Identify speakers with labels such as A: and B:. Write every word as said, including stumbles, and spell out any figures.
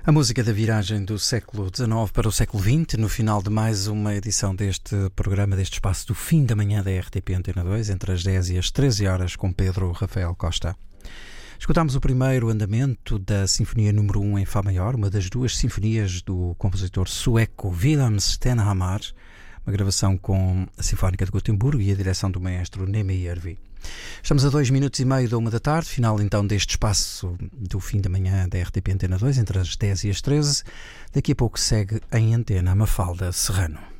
A: A música da viragem do século dezenove para o século vinte, no final de mais uma edição deste programa, deste espaço do fim da manhã da R T P Antena dois, entre as dez e as treze horas, com Pedro Rafael Costa. Escutámos o primeiro andamento da Sinfonia número um em Fá maior, uma das duas sinfonias do compositor sueco Willem Stenhammar, uma gravação com a Sinfónica de Gotemburgo e a direção do maestro Nemi Järvi. Estamos a dois minutos e meio da uma da tarde, final então deste espaço do fim da manhã da R T P Antena dois, entre as dez e as treze. Daqui a pouco segue em antena a Mafalda Serrano.